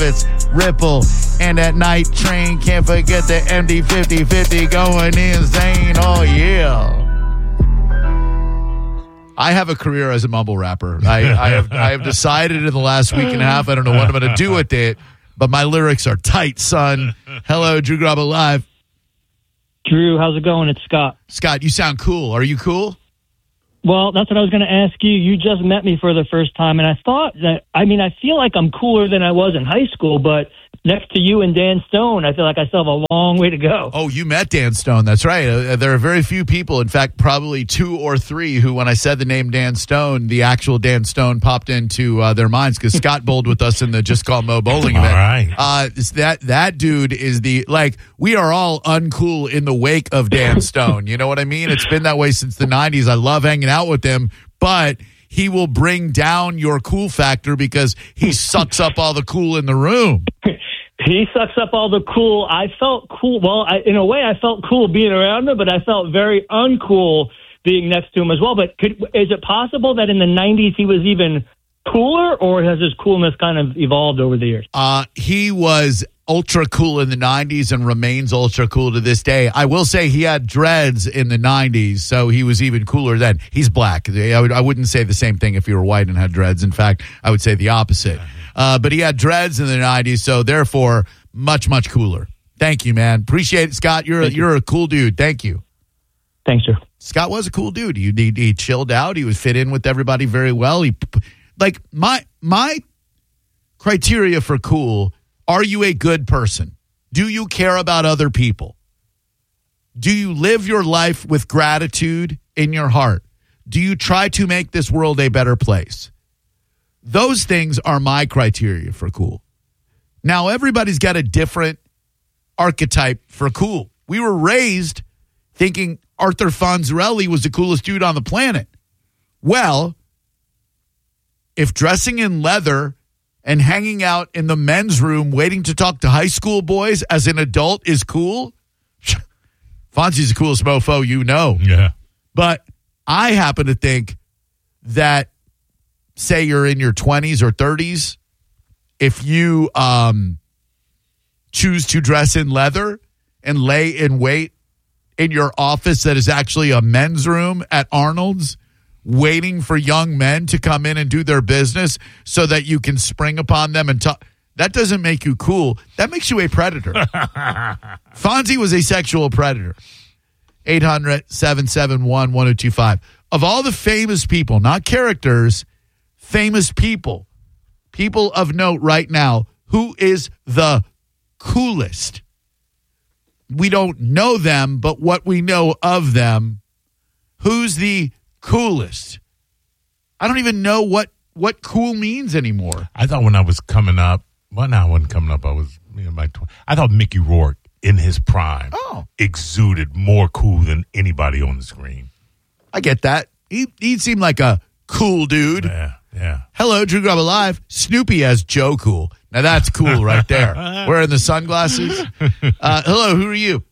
Kravitz, Ripple, and at night train. Can't forget the MD 50/50 going insane. Oh, yeah. I have a career as a mumble rapper. I have decided in the last week and a half, I don't know what I'm going to do with it, but my lyrics are tight, son. Hello, Drew Garabo Live. Drew, how's it going? It's Scott. Scott, you sound cool. Are you cool? Well, that's what I was going to ask you. You just met me for the first time, and I thought that, I feel like I'm cooler than I was in high school, but next to you and Dan Stone, I feel like I still have a long way to go. Oh, you met Dan Stone. That's right. There are very few people, in fact, probably 2 or 3, who, when I said the name Dan Stone, the actual Dan Stone popped into their minds, because Scott bowled with us in the Just Call Mo bowling event. All right. That dude is we are all uncool in the wake of Dan Stone. You know what I mean? It's been that way since the 90s. I love hanging out with him, but he will bring down your cool factor because he sucks up all the cool in the room. He sucks up all the cool. I felt cool. Well, in a way, I felt cool being around him, but I felt very uncool being next to him as well. But is it possible that in the 90s he was even cooler, or has his coolness kind of evolved over the years? He was ultra cool in the 90s and remains ultra cool to this day. I will say he had dreads in the 90s, so he was even cooler then. He's black. I wouldn't say the same thing if he were white and had dreads. In fact, I would say the opposite. But he had dreads in the 90s, so therefore much, much cooler. Thank you, man. Appreciate it, Scott. You're a cool dude. Thank you. Thanks, sir. Scott was a cool dude. He chilled out. He would fit in with everybody very well. My criteria for cool: are you a good person? Do you care about other people? Do you live your life with gratitude in your heart? Do you try to make this world a better place? Those things are my criteria for cool. Now, everybody's got a different archetype for cool. We were raised thinking Arthur Fonzarelli was the coolest dude on the planet. Well, if dressing in leather and hanging out in the men's room waiting to talk to high school boys as an adult is cool, Fonzie's the coolest mofo you know. Yeah. But I happen to think that, say you're in your 20s or 30s, if you choose to dress in leather and lay in wait in your office that is actually a men's room at Arnold's, waiting for young men to come in and do their business so that you can spring upon them and talk, that doesn't make you cool. That makes you a predator. Fonzie was a sexual predator. 800-771-1025. Of all the famous people, not characters, famous people of note right now, who is the coolest? We don't know them, but what we know of them, who's the coolest? I don't even know what cool means anymore. I thought when I was coming up, well, no, I wasn't coming up. I was I thought Mickey Rourke in his prime exuded more cool than anybody on the screen. I get that. He seemed like a cool dude. Yeah. Hello, Drew Garabo Live. Snoopy as Joe Cool. Now that's cool right there. Wearing the sunglasses. Hello, who are you?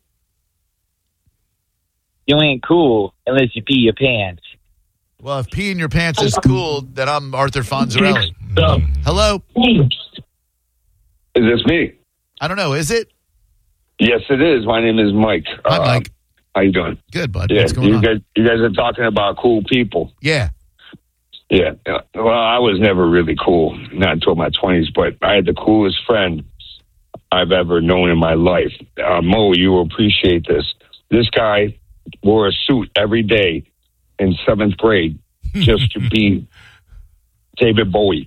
You ain't cool unless you pee your pants. Well, if peeing your pants is cool, then I'm Arthur Fonzarelli. Hello? Is this me? I don't know. Is it? Yes, it is. My name is Mike. Hi, Mike. How you doing? Good, bud. Yeah, what's going on? You guys are talking about cool people. Yeah. Yeah. Well, I was never really cool, not until my 20s, but I had the coolest friend I've ever known in my life. Mo, you will appreciate this. This guy wore a suit every day in 7th grade just to be David Bowie.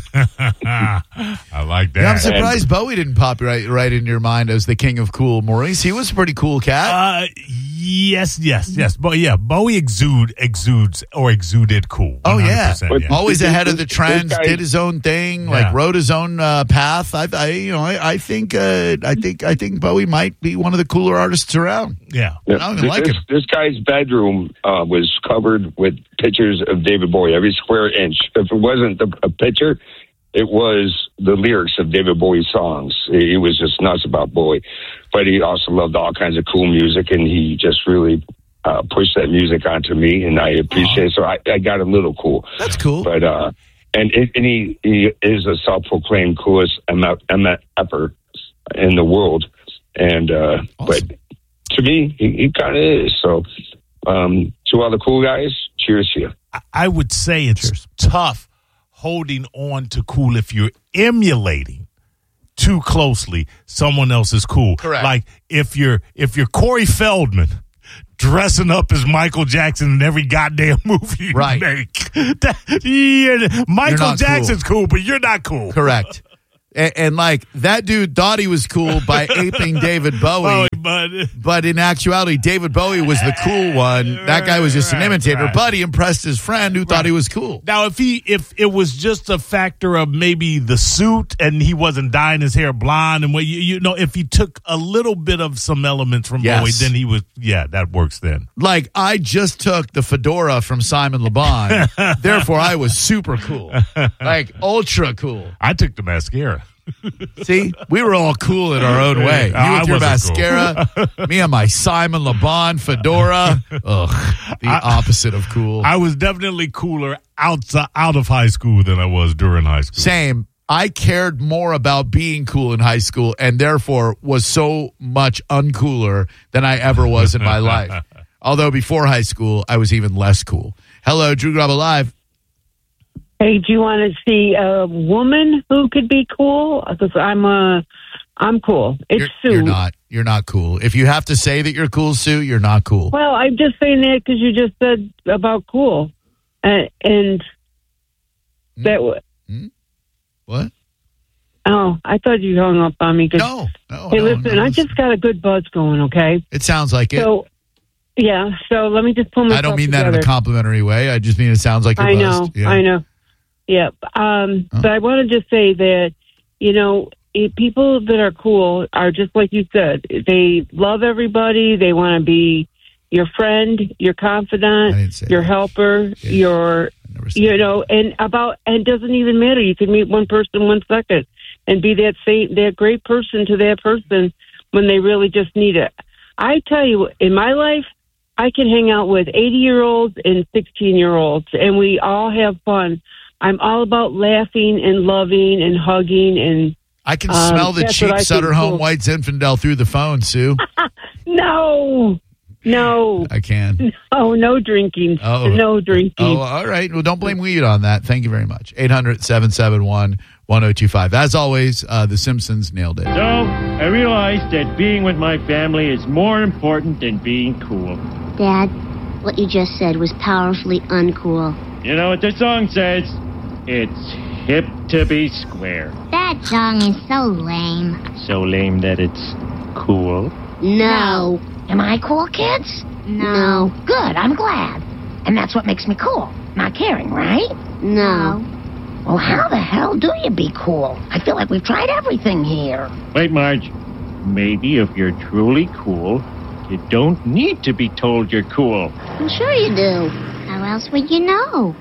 I like that. Yeah, I'm surprised Bowie didn't pop right in your mind as the king of cool, Maurice. He was a pretty cool cat. Yes. But yeah, Bowie exuded cool. Oh yeah, But always ahead of the this trends. guy- Did his own thing, wrote his own path. I think Bowie might be one of the cooler artists around. Yeah. I don't even like him. This guy's bedroom was covered with pictures of David Bowie, every square inch. If it wasn't a picture, it was the lyrics of David Bowie's songs. He was just nuts about Bowie. But he also loved all kinds of cool music, and he just really pushed that music onto me, and I appreciate it. So I got a little cool. That's cool. But and he is a self-proclaimed coolest MFer in the world. And Awesome. but to me, he kind of is. So to all the cool guys, cheers to you. I would say it's tough holding on to cool if you're emulating too closely someone else's cool. Correct. Like if you're Corey Feldman dressing up as Michael Jackson in every goddamn movie you Right. make. Michael not Jackson's cool, but you're not cool. Correct. And like that dude thought he was cool by aping David Bowie. But in actuality, David Bowie was the cool one. That guy was just an imitator, but he impressed his friend who thought he was cool. Now, if it was just a factor of maybe the suit and he wasn't dyeing his hair blonde, and you know, if he took a little bit of some elements from Yes. Bowie, then he was, that works then. Like, I just took the fedora from Simon Le Bon. Therefore, I was super cool. Like, ultra cool. I took the mascara. See, we were all cool in our own way. You I with your wasn't mascara, me and my Simon Le Bon fedora. Ugh, the opposite of cool. I was definitely cooler out of high school than I was during high school. Same. I cared more about being cool in high school and therefore was so much uncooler than I ever was in my life. Although before high school, I was even less cool. Hello, Drew Garabo Live. Hey, do you want to see a woman who could be cool? Because I'm cool. It's Sue. You're not cool. If you have to say that you're cool, Sue, you're not cool. Well, I'm just saying that because you just said about cool, and that. What? Oh, I thought you hung up on me. No. Hey, listen, I just got a good buzz going. Okay. It sounds like it. So, yeah. So let me just pull myself I don't mean together. that in a complimentary way. I just mean it sounds like you're buzzed. I know. Yeah. But I want to just say that, you know, people that are cool are just like you said. They love everybody. They want to be your friend, your confidant, your helper, your, you know, and it doesn't even matter. You can meet one person 1 second and be that great person to that person when they really just need it. I tell you, in my life, I can hang out with 80-year-olds and 16-year-olds, and we all have fun. I'm all about laughing and loving and hugging. And I can smell the cheap Sutter Home White Zinfandel through the phone, Sue. No. I can. No drinking. No drinking. Oh, all right. Well, don't blame weed on that. Thank you very much. 800-771-1025. As always, The Simpsons nailed it. So, I realized that being with my family is more important than being cool. Dad, what you just said was powerfully uncool. You know what the song says? It's hip to be square. That song is so lame. So lame that it's cool. No. Am I cool, kids? No. Good, I'm glad. And that's what makes me cool. Not caring, right? No. Well, how the hell do you be cool? I feel like we've tried everything here. Wait, Marge. Maybe if you're truly cool, you don't need to be told you're cool. I'm sure you do. How else would you know?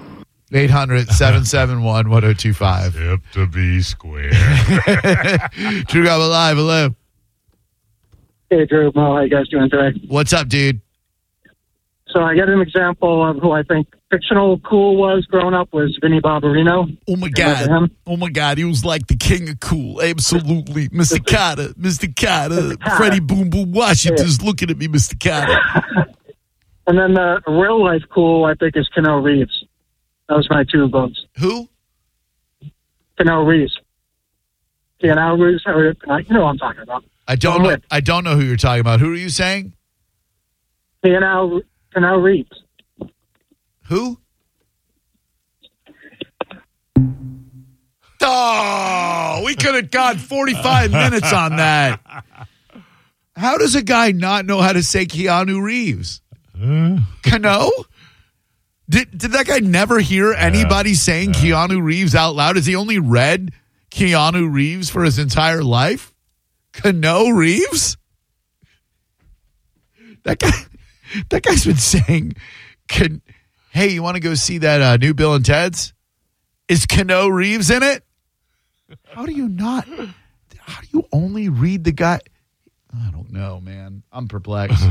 800-771-1025. Hip to be square. Drew Garabo Live. Hello. Hey, Drew. Mo, how you guys doing today? What's up, dude? So I got an example of who I think fictional cool was growing up was Vinnie Barbarino. Oh, my God. Oh, my God. He was like the king of cool. Absolutely. Mr. Carter. Freddie Boom Boom Washington's looking at me, Mr. Carter. And then the real life cool, I think, is Keanu Reeves. That was my 2 votes. Who? Keanu Reeves. Keanu Reeves. You know what I'm talking about. I don't know who you're talking about. Who are you saying? Keanu Reeves. Who? Oh, we could have gone 45 minutes on that. How does a guy not know how to say Keanu Reeves? Kano? Did that guy never hear anybody saying Keanu Reeves out loud? Has he only read Keanu Reeves for his entire life? Kano Reeves? That guy's been saying, hey, you want to go see that new Bill and Ted's? Is Kano Reeves in it? How do you only read the guy? I don't know, man. I'm perplexed.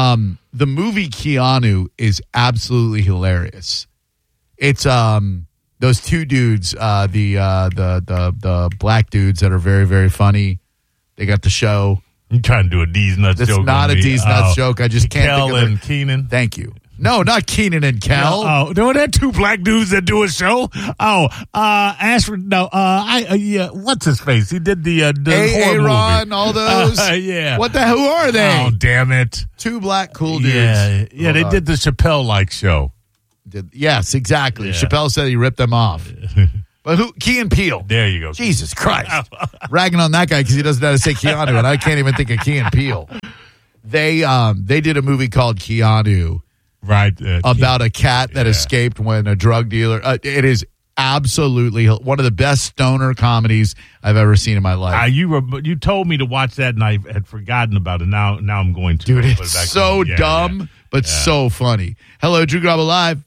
The movie Keanu is absolutely hilarious. It's those two dudes, the black dudes that are very, very funny. They got the show. You trying to do a D's Nuts joke? It's not a D's Nuts joke. I just can't think of it. Kel and Keenan. Thank you. No, not Keenan and Kel. Oh, there were two black dudes that do a show. Oh, Ashford. No, yeah. What's his face? He did the horror Aaron, movie. all those. Yeah. What the? Who are they? Oh, damn it! Two black cool dudes. Yeah. They did the Chappelle-like show. Yes, exactly. Yeah. Chappelle said he ripped them off. But who? Key and Peele. There you go. Jesus Christ. Ragging on that guy because he doesn't know how to say Keanu, and I can't even think of Key and Peele. They did a movie called Keanu. Right. About a cat that escaped when a drug dealer. It is absolutely one of the best stoner comedies I've ever seen in my life. You told me to watch that, and I had forgotten about it. Now I'm going to. Dude, it's so dumb, but so funny. Hello, Drew Garabo Live.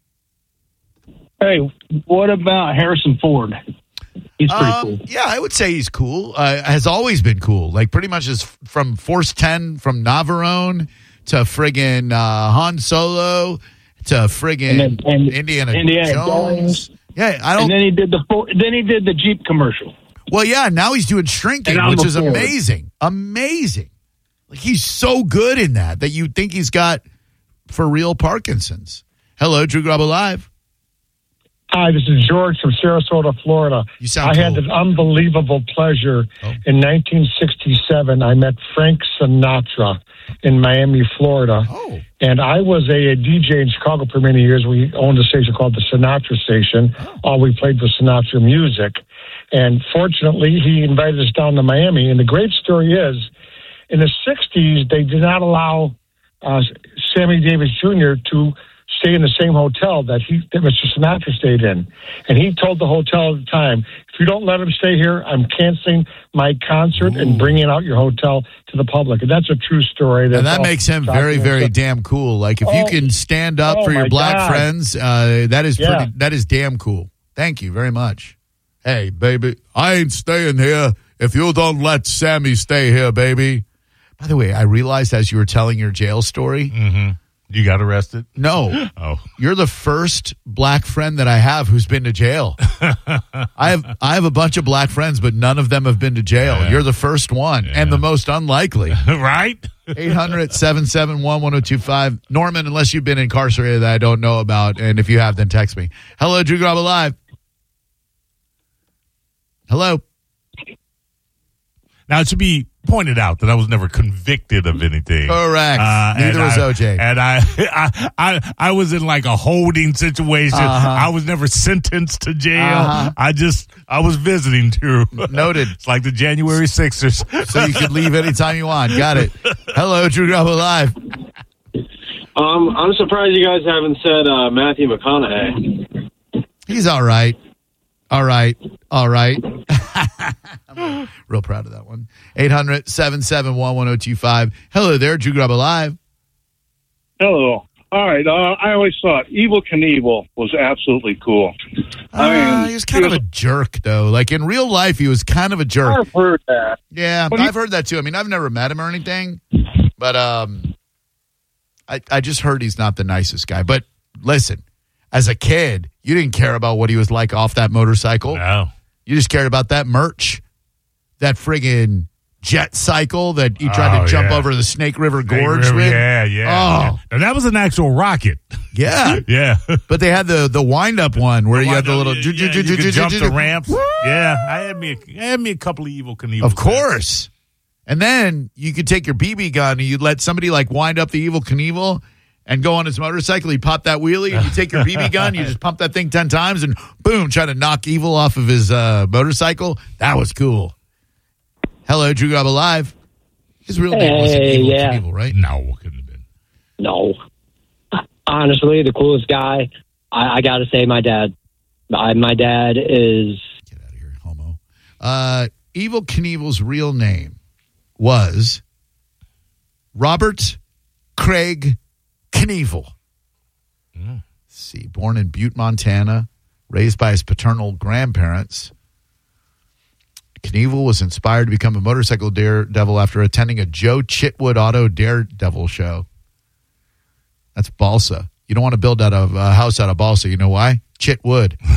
Hey, what about Harrison Ford? He's pretty cool. Yeah, I would say he's cool. Has always been cool. Like pretty much is from Force 10, from Navarone to friggin' Han Solo to friggin' Indiana Jones. Yeah, I don't. And then he did the Jeep commercial. Well, yeah, now he's doing Shrinking, which is amazing. Amazing. Like he's so good in that you think he's got for real Parkinson's. Hello, Drew Garabo Live. Hi, this is George from Sarasota, Florida. You sound I had an unbelievable pleasure. In 1967, I met Frank Sinatra in Miami, Florida. And I was a DJ in Chicago for many years. We owned a station called the Sinatra Station. All we played was Sinatra music. And fortunately, he invited us down to Miami. And the great story is, in the 60s, they did not allow Sammy Davis Jr. to stay in the same hotel that Mr. Sinatra stayed in. And he told the hotel at the time, if you don't let him stay here, I'm canceling my concert and bringing out your hotel to the public. And that's a true story. And that makes him very, very damn cool. Like if you can stand up for your black friends, that is damn cool. Thank you very much. Hey, baby, I ain't staying here if you don't let Sammy stay here, baby. By the way, I realized as you were telling your jail story, you got arrested? No. Oh. You're the first black friend that I have who's been to jail. I have a bunch of black friends, but none of them have been to jail. Yeah. You're the first one and the most unlikely. Right? 800-771-1025. Norman, unless you've been incarcerated that I don't know about, and if you have, then text me. Hello, Drew Garabo Live. Hello. Now, it should be pointed out that I was never convicted of anything. Correct. Neither was OJ. And I was in like a holding situation. I was never sentenced to jail. I was visiting too. Noted. It's like the January Sixers. So you could leave anytime you want. Got it. Hello, Drew Garabo Live. I'm surprised you guys haven't said Matthew McConaughey. He's all right. All right. I'm real proud of that one. 800-771-1025. Hello there, Drew Garabo Live. Hello. All right. I always thought Evel Knievel was absolutely cool. He was kind of a jerk, though. Like in real life, he was kind of a jerk. I've heard that. Yeah, I've heard that too. I mean, I've never met him or anything, but I just heard he's not the nicest guy. But listen, as a kid, you didn't care about what he was like off that motorcycle. No. You just cared about that merch, that friggin' jet cycle that he tried to jump over the Snake River Gorge with. Yeah. Oh. And that was an actual rocket. Yeah. Yeah. But they had the wind-up one where you had the little... you could jump the ramps. Yeah. I had me a couple of Evel Knievels. Of course. And then you could take your BB gun and you'd let somebody like wind up the Evel Knievel and go on his motorcycle. He popped that wheelie, and you take your BB gun, you just pump that thing 10 times, and boom, try to knock Evil off of his motorcycle. That was cool. Hello, Drew Garabo Live. His real name wasn't Evel Knievel, right? No, it couldn't have been. No. Honestly, the coolest guy, I got to say my dad. My dad is... Get out of here, homo. Evel Knievel's real name was Robert Craig Knievel. Let's see, born in Butte, Montana, raised by his paternal grandparents. Knievel was inspired to become a motorcycle daredevil after attending a Joe Chitwood Auto Daredevil show. That's balsa. You don't want to build out a house out of balsa. You know why? Chitwood.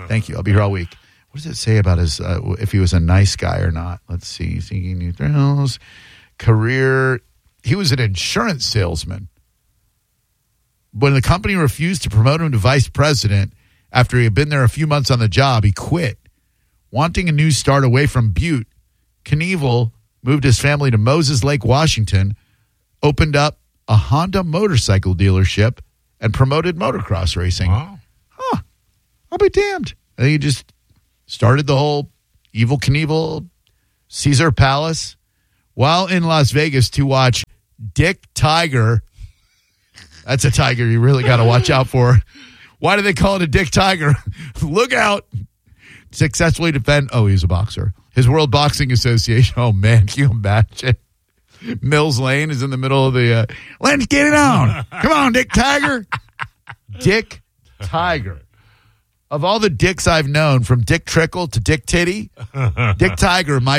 Thank you. I'll be here all week. What does it say about his if he was a nice guy or not? Let's see. Seeking new thrills. Career. He was an insurance salesman. When the company refused to promote him to vice president after he had been there a few months on the job, he quit. Wanting a new start away from Butte, Knievel moved his family to Moses Lake, Washington, opened up a Honda motorcycle dealership, and promoted motocross racing. Wow. Huh. I'll be damned. And he just started the whole Evel Knievel Caesar Palace while in Las Vegas to watch Dick Tiger. That's a tiger you really got to watch out for. Why do they call it a Dick Tiger? Look out. Successfully defend. Oh, he's a boxer. His World Boxing Association. Oh, man. Can you imagine? Mills Lane is in the middle of the. Let's get it on. Come on, Dick Tiger. Dick Tiger. Of all the dicks I've known, from Dick Trickle to Dick Titty, Dick Tiger might